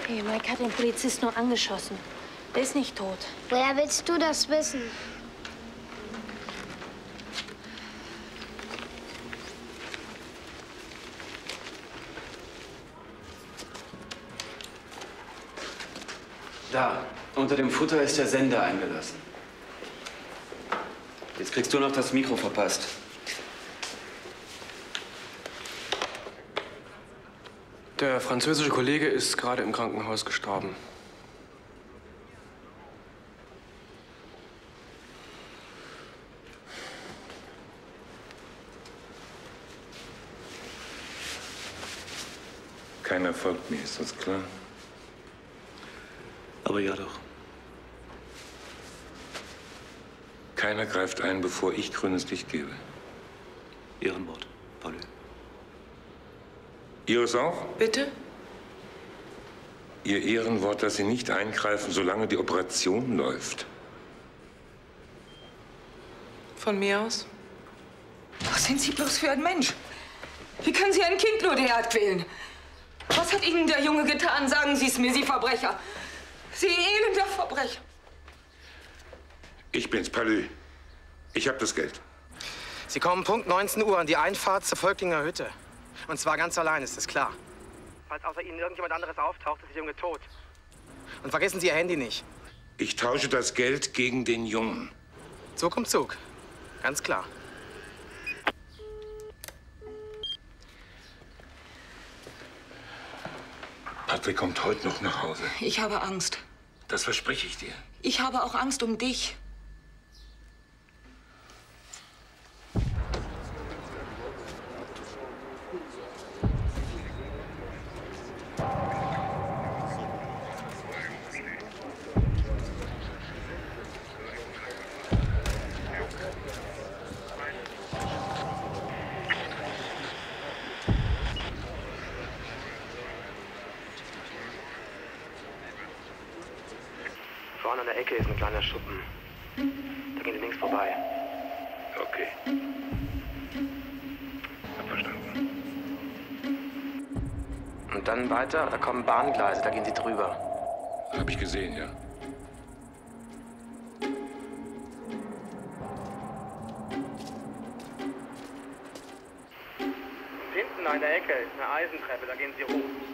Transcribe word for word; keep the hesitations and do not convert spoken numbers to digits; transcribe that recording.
Okay, Mike hat den Polizisten nur angeschossen. Der ist nicht tot. Woher willst du das wissen? Da, unter dem Futter ist der Sender eingelassen. Jetzt kriegst du noch das Mikro verpasst. Der französische Kollege ist gerade im Krankenhaus gestorben. Keiner folgt mir, ist das klar? Aber ja doch. Keiner greift ein, bevor ich grünes Licht gebe. Ehrenwort, Paul. Ihres auch? Bitte? Ihr Ehrenwort, dass Sie nicht eingreifen, solange die Operation läuft. Von mir aus? Was sind Sie bloß für ein Mensch? Wie können Sie ein Kind nur derart quälen? Was hat Ihnen der Junge getan? Sagen Sie es mir, Sie Verbrecher. Sie elender Verbrecher. Ich bin's, Palü. Ich hab das Geld. Sie kommen Punkt neunzehn Uhr an die Einfahrt zur Völklinger Hütte. Und zwar ganz allein, ist das klar. Falls außer Ihnen irgendjemand anderes auftaucht, ist der Junge tot. Und vergessen Sie Ihr Handy nicht. Ich tausche das Geld gegen den Jungen. Zug um Zug. Ganz klar. Patrick kommt heute noch nach Hause. Ich habe Angst. Das verspreche ich dir. Ich habe auch Angst um dich. Vorne an der Ecke ist ein kleiner Schuppen. Da gehen Sie links vorbei. Okay. Hab verstanden. Und dann weiter, da kommen Bahngleise, da gehen Sie drüber. Hab ich gesehen, ja. Hinten an der Ecke ist eine Eisentreppe, da gehen Sie hoch.